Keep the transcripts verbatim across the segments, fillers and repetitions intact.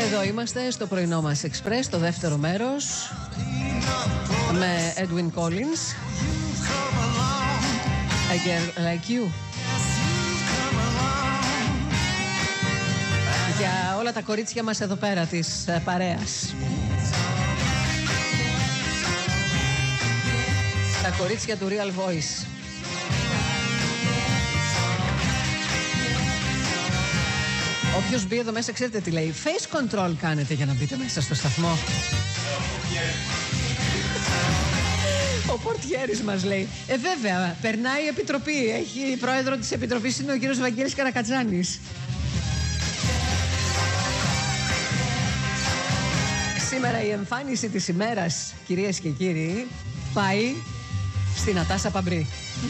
Εδώ είμαστε στο πρωινό μας Express, το δεύτερο μέρος, με Edwin Collins, A Girl Like You. Για όλα τα κορίτσια μας εδώ πέρα της παρέας. Τα κορίτσια του Real Voice. Όποιος μπει εδώ μέσα ξέρετε τι λέει. Face control κάνετε για να μπείτε μέσα στο σταθμό. Ο πορτιέρης μας λέει. Ε βέβαια, περνάει η Επιτροπή. Έχει πρόεδρο της Επιτροπής, είναι ο κύριος Βαγγέλης Καρακατζάνης. Σήμερα η εμφάνιση της ημέρας, κυρίες και κύριοι, πάει στη Νατάσα Παμπρί.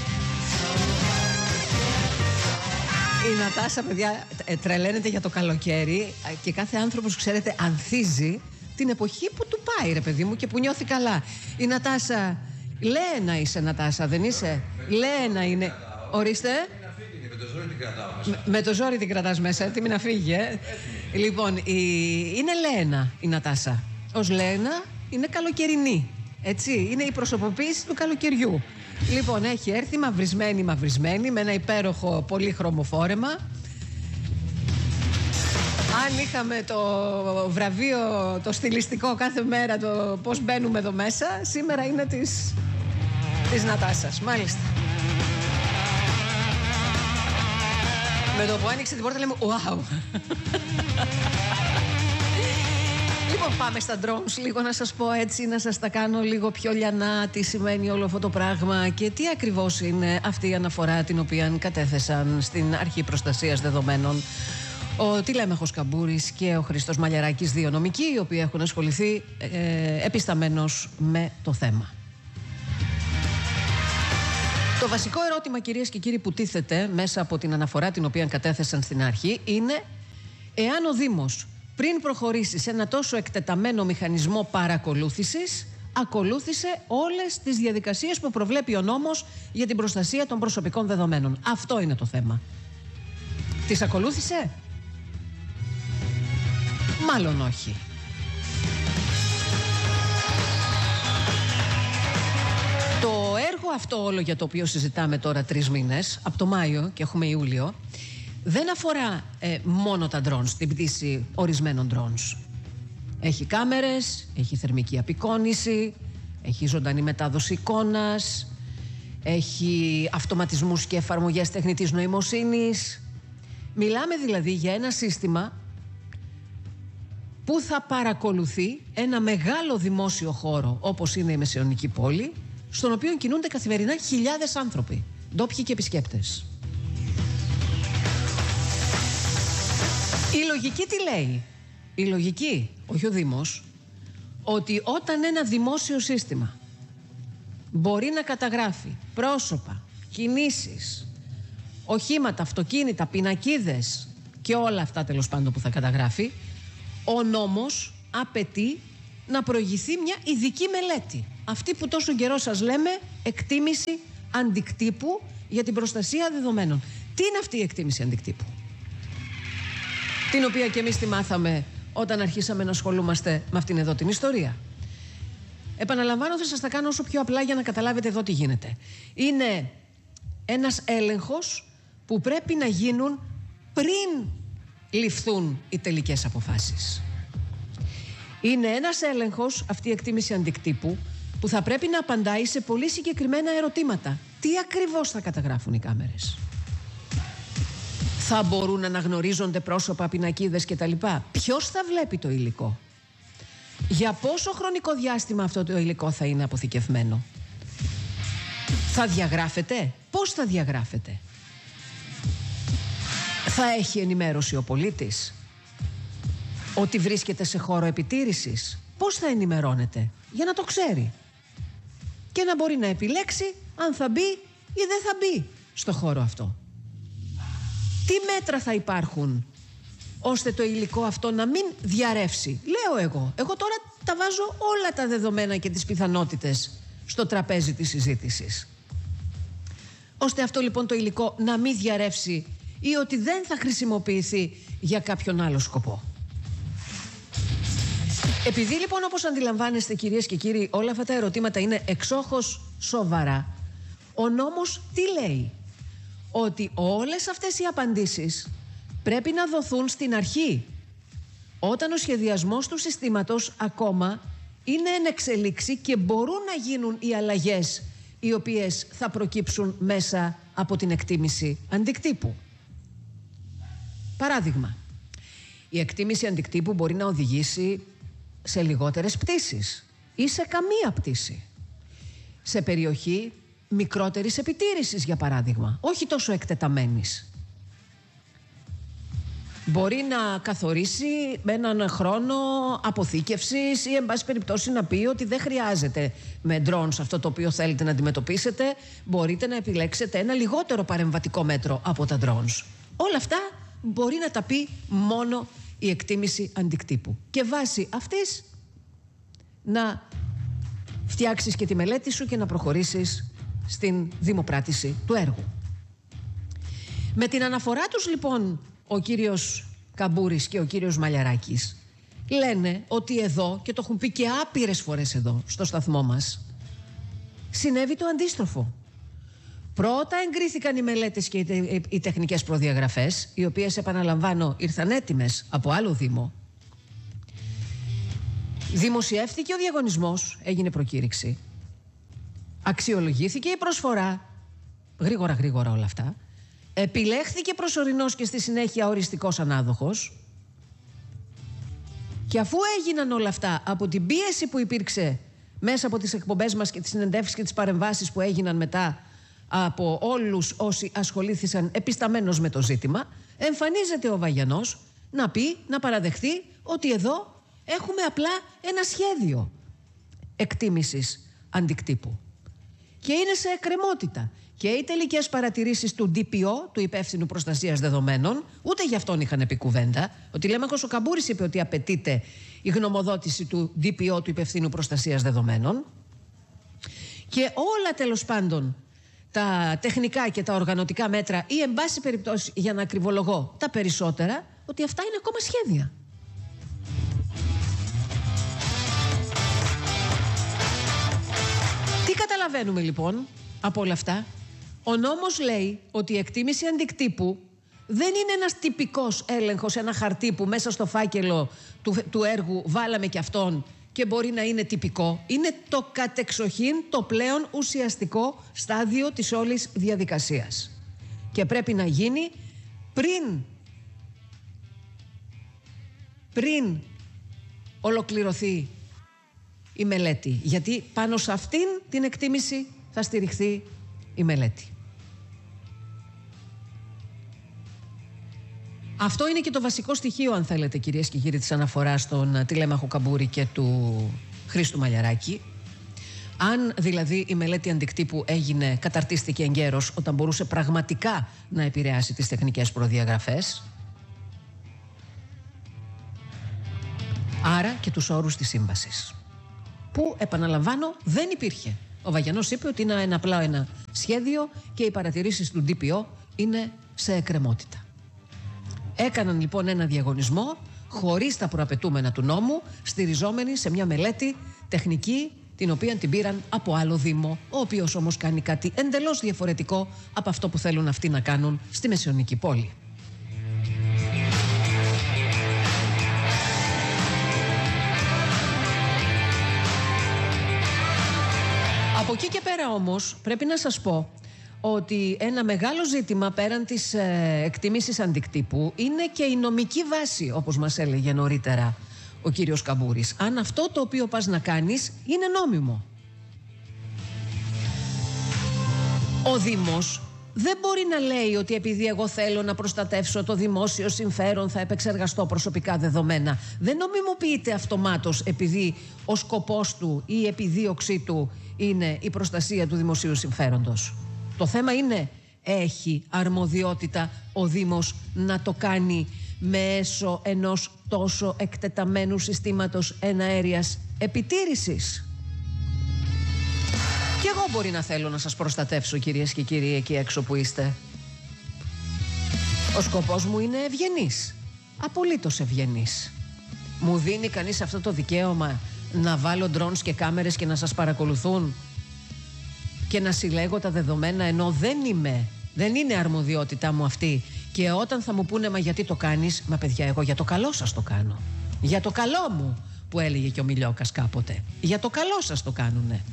Η Νατάσα, παιδιά, τρελαίνεται για το καλοκαίρι και κάθε άνθρωπος, ξέρετε, ανθίζει την εποχή που του πάει, ρε παιδί μου, και που νιώθει καλά. Η Νατάσα, Λένα είσαι, Νατάσα, δεν είσαι? Λένα είναι. Ορίστε. Με το ζόρι την κρατάω. Με το ζόρι την κρατάς μέσα, έτοιμη να φύγει, ε. Λοιπόν, η... είναι Λένα η Νατάσα. Ως Λένα είναι καλοκαιρινή. Έτσι, είναι η προσωποποίηση του καλοκαιριού. Λοιπόν, έχει έρθει μαυρισμένη, μαυρισμένη, με ένα υπέροχο πολύχρωμο φόρεμα. Αν είχαμε το βραβείο, το στιλιστικό κάθε μέρα, το πώς μπαίνουμε εδώ μέσα, σήμερα είναι της, της Νατάσας, μάλιστα. Με το που άνοιξε την πόρτα λέμε wow. Λοιπόν, πάμε στα drones λίγο να σας πω έτσι, να σας τα κάνω λίγο πιο λιανά τι σημαίνει όλο αυτό το πράγμα και τι ακριβώς είναι αυτή η αναφορά την οποία κατέθεσαν στην Αρχή Προστασίας Δεδομένων ο Τηλέμαχος Καμπούρης και ο Χρήστος Μαλιαράκης, δύο νομικοί, οι οποίοι έχουν ασχοληθεί ε, επισταμένως με το θέμα. Το βασικό ερώτημα, κυρίες και κύριοι, που τίθεται μέσα από την αναφορά την οποία κατέθεσαν στην αρχή είναι εάν ο Δήμος πριν προχωρήσει σε ένα τόσο εκτεταμένο μηχανισμό παρακολούθησης, ακολούθησε όλες τις διαδικασίες που προβλέπει ο νόμος για την προστασία των προσωπικών δεδομένων. Αυτό είναι το θέμα. Τις ακολούθησε? Μάλλον όχι. Το έργο αυτό όλο για το οποίο συζητάμε τώρα τρεις μήνες, από το Μάιο και έχουμε Ιούλιο, δεν αφορά ε, μόνο τα drones, την πτήση ορισμένων drones. Έχει κάμερες, έχει θερμική απεικόνηση, έχει ζωντανή μετάδοση εικόνας, έχει αυτοματισμούς και εφαρμογές τεχνητής νοημοσύνης. Μιλάμε δηλαδή για ένα σύστημα που θα παρακολουθεί ένα μεγάλο δημόσιο χώρο όπως είναι η Μεσαιωνική πόλη, στον οποίο κινούνται καθημερινά χιλιάδες άνθρωποι, ντόπιοι και επισκέπτες. Η λογική τι λέει? Η λογική, όχι ο Δήμος, ότι όταν ένα δημόσιο σύστημα μπορεί να καταγράφει πρόσωπα, κινήσεις, οχήματα, αυτοκίνητα, πινακίδες και όλα αυτά τέλος πάντων που θα καταγράφει, ο νόμος απαιτεί να προηγηθεί μια ειδική μελέτη. Αυτή που τόσο καιρό σας λέμε εκτίμηση αντικτύπου για την προστασία δεδομένων. Τι είναι αυτή η εκτίμηση αντικτύπου? Την οποία και εμείς τη μάθαμε όταν αρχίσαμε να ασχολούμαστε με αυτήν εδώ την ιστορία. Επαναλαμβάνω, θα σας τα κάνω όσο πιο απλά για να καταλάβετε εδώ τι γίνεται. Είναι ένας έλεγχος που πρέπει να γίνουν πριν ληφθούν οι τελικές αποφάσεις. Είναι ένας έλεγχος, αυτή η εκτίμηση αντικτύπου, που θα πρέπει να απαντάει σε πολύ συγκεκριμένα ερωτήματα. Τι ακριβώς θα καταγράφουν οι κάμερες? Θα μπορούν να αναγνωρίζονται πρόσωπα, πινακίδες κτλ. Ποιος θα βλέπει το υλικό? Για πόσο χρονικό διάστημα αυτό το υλικό θα είναι αποθηκευμένο? Θα διαγράφεται? Πώς θα διαγράφεται? Θα έχει ενημέρωση ο πολίτης ότι βρίσκεται σε χώρο επιτήρησης? Πώς θα ενημερώνεται για να το ξέρει και να μπορεί να επιλέξει αν θα μπει ή δεν θα μπει στο χώρο αυτό? Τι μέτρα θα υπάρχουν ώστε το υλικό αυτό να μην διαρρεύσει? Λέω εγώ, εγώ τώρα τα βάζω όλα τα δεδομένα και τις πιθανότητες στο τραπέζι της συζήτησης, ώστε αυτό λοιπόν το υλικό να μην διαρρεύσει ή ότι δεν θα χρησιμοποιηθεί για κάποιον άλλο σκοπό. Επειδή λοιπόν, όπως αντιλαμβάνεστε κυρίες και κύριοι, όλα αυτά τα ερωτήματα είναι εξόχως σοβαρά, ο νόμος τι λέει? Ότι όλες αυτές οι απαντήσεις πρέπει να δοθούν στην αρχή, όταν ο σχεδιασμός του συστήματος ακόμα είναι εν εξελίξη και μπορούν να γίνουν οι αλλαγές οι οποίες θα προκύψουν μέσα από την εκτίμηση αντικτύπου. Παράδειγμα, η εκτίμηση αντικτύπου μπορεί να οδηγήσει σε λιγότερες πτήσεις ή σε καμία πτήση. Σε περιοχή μικρότερης επιτήρησης, για παράδειγμα, όχι τόσο εκτεταμένης. Μπορεί να καθορίσει με έναν χρόνο αποθήκευσης ή εν πάση περιπτώσει να πει ότι δεν χρειάζεται με drones αυτό το οποίο θέλετε να αντιμετωπίσετε, μπορείτε να επιλέξετε ένα λιγότερο παρεμβατικό μέτρο από τα drones. Όλα αυτά μπορεί να τα πει μόνο η εκτίμηση αντικτύπου. Και βάσει αυτής να φτιάξεις και τη μελέτη σου και να προχωρήσεις στην δημοπράτηση του έργου. Με την αναφορά τους λοιπόν ο κύριος Καμπούρης και ο κύριος Μαλιαράκης λένε ότι εδώ, και το έχουν πει και άπειρες φορές εδώ στο σταθμό μας, συνέβη το αντίστροφο. Πρώτα εγκρίθηκαν οι μελέτες και οι τεχνικές προδιαγραφές, οι οποίες, επαναλαμβάνω, ήρθαν έτοιμες από άλλο δήμο. Δημοσιεύτηκε ο διαγωνισμός, έγινε προκήρυξη. Αξιολογήθηκε η προσφορά, γρήγορα γρήγορα όλα αυτά. Επιλέχθηκε προσωρινός και στη συνέχεια οριστικός ανάδοχος. Και αφού έγιναν όλα αυτά από την πίεση που υπήρξε μέσα από τις εκπομπές μας και τις συνεντεύξεις και τις παρεμβάσεις που έγιναν μετά από όλους όσοι ασχολήθησαν επισταμένως με το ζήτημα, εμφανίζεται ο Βαγιανός να πει, να παραδεχθεί ότι εδώ έχουμε απλά ένα σχέδιο εκτίμησης αντικτύπου. Και είναι σε εκκρεμότητα. Και οι τελικές παρατηρήσεις του ντι πι ο, του Υπεύθυνου Προστασίας Δεδομένων, ούτε γι' αυτόν είχαν πει κουβέντα. Ο Τηλέμαχος ο Καμπούρης είπε ότι απαιτείται η γνωμοδότηση του ντι πι ο, του Υπευθύνου Προστασίας Δεδομένων. Και όλα τέλος πάντων τα τεχνικά και τα οργανωτικά μέτρα, ή εν πάση περιπτώσει, για να ακριβολογώ τα περισσότερα, ότι αυτά είναι ακόμα σχέδια. Τι καταλαβαίνουμε λοιπόν από όλα αυτά? Ο νόμος λέει ότι η εκτίμηση αντικτύπου δεν είναι ένας τυπικός έλεγχος, ένα χαρτί που μέσα στο φάκελο του, του έργου βάλαμε και αυτόν και μπορεί να είναι τυπικό. Είναι το κατεξοχήν, το πλέον ουσιαστικό στάδιο της όλης διαδικασίας. Και πρέπει να γίνει πριν, πριν ολοκληρωθεί η μελέτη. Γιατί πάνω σε αυτήν την εκτίμηση θα στηριχθεί η μελέτη. Αυτό είναι και το βασικό στοιχείο, αν θέλετε, κυρίες και κύριοι, της αναφοράς στον Τηλέμαχο Καμπούρη και του Χρήστου Μαλιαράκη. Αν δηλαδή η μελέτη αντικτύπου έγινε, καταρτίστηκε εγκαίρως, όταν μπορούσε πραγματικά να επηρεάσει τις τεχνικές προδιαγραφές, άρα και τους όρους της σύμβασης, που, επαναλαμβάνω, δεν υπήρχε. Ο Βαγιανός είπε ότι είναι ένα απλό ένα σχέδιο και οι παρατηρήσεις του ντι πι ο είναι σε εκκρεμότητα. Έκαναν λοιπόν ένα διαγωνισμό χωρίς τα προαπαιτούμενα του νόμου, στηριζόμενοι σε μια μελέτη τεχνική, την οποία την πήραν από άλλο δήμο, ο οποίος όμως κάνει κάτι εντελώς διαφορετικό από αυτό που θέλουν αυτοί να κάνουν στη Μεσαιωνική πόλη. Από εκεί και πέρα όμως πρέπει να σας πω ότι ένα μεγάλο ζήτημα πέραν της ε, εκτίμησης αντικτύπου είναι και η νομική βάση, όπως μας έλεγε νωρίτερα ο κύριος Καμπούρης. Αν αυτό το οποίο πας να κάνεις είναι νόμιμο. Ο Δήμος δεν μπορεί να λέει ότι επειδή εγώ θέλω να προστατεύσω το δημόσιο συμφέρον θα επεξεργαστώ προσωπικά δεδομένα. Δεν νομιμοποιείται αυτομάτως επειδή ο σκοπός του ή η επιδίωξή του είναι η προστασία του δημοσίου συμφέροντος. Το θέμα είναι, έχει αρμοδιότητα ο Δήμος να το κάνει μέσω ενός τόσο εκτεταμένου συστήματος εναέριας επιτήρησης? Και εγώ μπορεί να θέλω να σας προστατεύσω, κυρίες και κύριοι, εκεί έξω που είστε. Ο σκοπός μου είναι ευγενής, απολύτως ευγενής. Μου δίνει κανείς αυτό το δικαίωμα να βάλω drones και κάμερες και να σας παρακολουθούν και να συλλέγω τα δεδομένα, ενώ δεν είμαι, δεν είναι αρμοδιότητά μου αυτή. Και όταν θα μου πούνε μα γιατί το κάνεις, μα παιδιά, εγώ για το καλό σας το κάνω. Για το καλό μου, που έλεγε και ο Μιλιόκας κάποτε. Για το καλό σας το κάνουνε.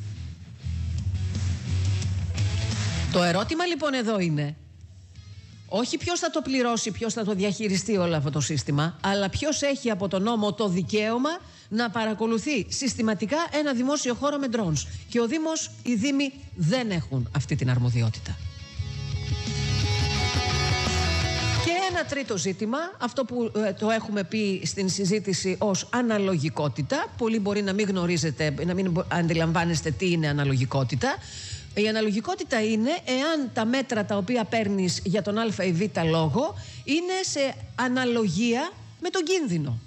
Το ερώτημα λοιπόν εδώ είναι όχι ποιος θα το πληρώσει, ποιος θα το διαχειριστεί όλο αυτό το σύστημα, αλλά ποιος έχει από τον νόμο το δικαίωμα να παρακολουθεί συστηματικά ένα δημόσιο χώρο με drones. Και ο Δήμος, οι Δήμοι δεν έχουν αυτή την αρμοδιότητα. Και ένα τρίτο ζήτημα, αυτό που ε, το έχουμε πει στην συζήτηση ως αναλογικότητα. Πολλοί μπορεί να μην γνωρίζετε, να μην αντιλαμβάνεστε τι είναι αναλογικότητα. Η αναλογικότητα είναι εάν τα μέτρα τα οποία παίρνεις για τον α ή β λόγο είναι σε αναλογία με τον κίνδυνο.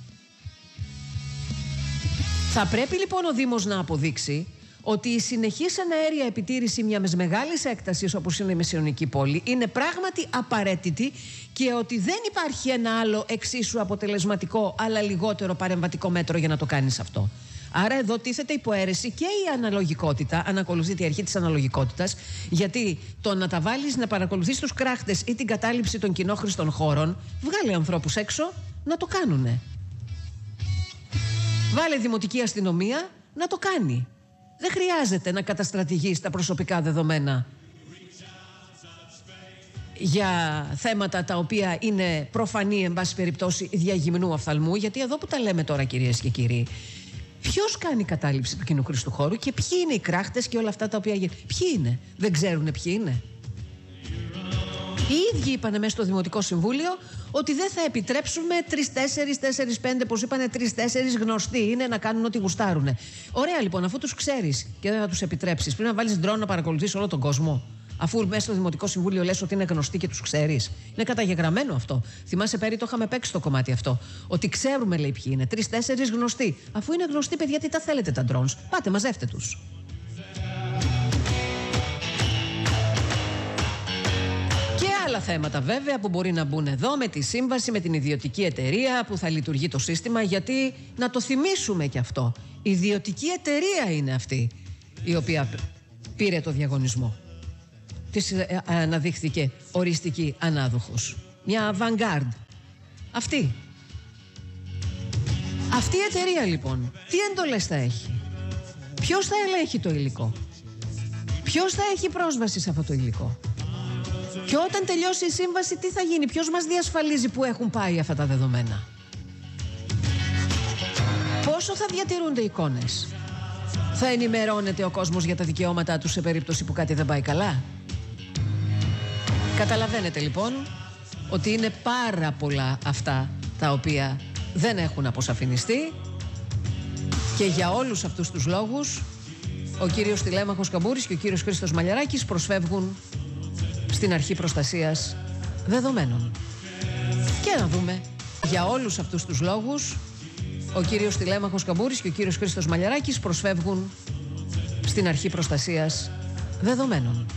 Θα πρέπει λοιπόν ο Δήμος να αποδείξει ότι η συνεχής εναέρια επιτήρηση μιας μεγάλης έκτασης όπως είναι η Μεσαιωνική πόλη είναι πράγματι απαραίτητη και ότι δεν υπάρχει ένα άλλο εξίσου αποτελεσματικό αλλά λιγότερο παρεμβατικό μέτρο για να το κάνεις αυτό. Άρα εδώ τίθεται υποαίρεση και η αναλογικότητα, ανακολουθείται η αρχή της αναλογικότητας, γιατί το να τα βάλεις να παρακολουθείς τους κράχτες ή την κατάληψη των κοινόχρηστων χώρων, βγάλε ανθρώπους έξω να το κάνουνε. Βάλε δημοτική αστυνομία να το κάνει. Δεν χρειάζεται να καταστρατηγείς τα προσωπικά δεδομένα για θέματα τα οποία είναι προφανή, εν πάση περιπτώσει, διαγυμνού οφθαλμού, γιατί εδώ που τα λέμε τώρα, κυρίες και κύριοι, ποιος κάνει κατάληψη του κοινόχρηστου χώρου και ποιοι είναι οι κράχτες και όλα αυτά τα οποία γίνονται. Ποιοι είναι, δεν ξέρουν ποιοι είναι. Οι ίδιοι είπανε μέσα στο Δημοτικό Συμβούλιο ότι δεν θα επιτρέψουμε τρεις-τέσσερις, τέσσερις-πέντε, πως είπανε τρεις-τέσσερις γνωστοί είναι να κάνουν ό,τι γουστάρουνε. Ωραία λοιπόν, αφού τους ξέρεις και δεν θα τους επιτρέψεις, πρέπει να βάλεις ντρόν να παρακολουθείς όλο τον κόσμο. Αφού μέσα στο Δημοτικό Συμβούλιο λες ότι είναι γνωστοί και τους ξέρεις. Είναι καταγεγραμμένο αυτό. Θυμάσαι πέρυσι το είχαμε παίξει το κομμάτι αυτό. Ότι ξέρουμε, λέει, ποιοι είναι. Τρεις-τέσσερις γνωστοί. Αφού είναι γνωστοί, παιδιά, τι τα θέλετε τα drones. Πάτε, μαζεύτε τους. Και άλλα θέματα βέβαια που μπορεί να μπουν εδώ με τη σύμβαση με την ιδιωτική εταιρεία που θα λειτουργεί το σύστημα. Γιατί να το θυμίσουμε κι αυτό. Η ιδιωτική εταιρεία είναι αυτή η οποία πήρε το διαγωνισμό. Της αναδείχθηκε οριστική ανάδοχος. Μια avant-garde. Αυτή. Αυτή η εταιρεία λοιπόν, τι εντολές θα έχει? Ποιος θα ελέγχει το υλικό? Ποιος θα έχει πρόσβαση σε αυτό το υλικό? Και όταν τελειώσει η σύμβαση τι θα γίνει? Ποιος μας διασφαλίζει που έχουν πάει αυτά τα δεδομένα? Πόσο θα διατηρούνται εικόνες? Θα ενημερώνεται ο κόσμος για τα δικαιώματά του σε περίπτωση που κάτι δεν πάει καλά? Καταλαβαίνετε λοιπόν ότι είναι πάρα πολλά αυτά τα οποία δεν έχουν αποσαφινιστεί και για όλους αυτούς τους λόγους ο κύριος Τηλέμαχος Καμπούρης και ο κύριος Χρήστος Μαλιαράκης προσφεύγουν στην Αρχή Προστασίας Δεδομένων. Και να δούμε, για όλους αυτούς τους λόγους ο κύριος Τηλέμαχος Καμπούρης και ο κύριος Χρήστος Μαλιαράκης προσφεύγουν στην Αρχή Προστασίας Δεδομένων.